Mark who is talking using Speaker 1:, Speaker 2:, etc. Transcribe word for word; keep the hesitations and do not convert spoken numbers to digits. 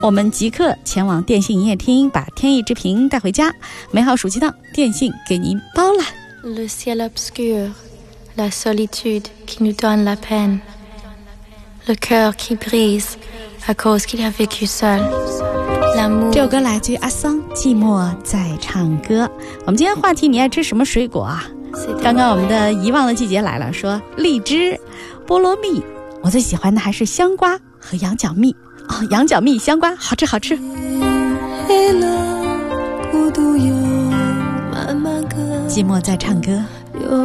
Speaker 1: 我们即刻前往电信营业厅，把天意之瓶带回家。美好暑期档，电信给您包了。
Speaker 2: Le ciel obscur, la solitude qui nous donne la peine, le cœur qui brise à cause qu'il a vécu seul, l'amour。
Speaker 1: 这首歌来自于阿桑，寂寞在唱歌。我们今天话题，你爱吃什么水果啊？刚刚我们的遗忘的季节来了，说荔枝、菠萝蜜，我最喜欢的还是香瓜和羊角蜜。哦，羊角蜜、香瓜，好吃好吃。寂寞在唱歌。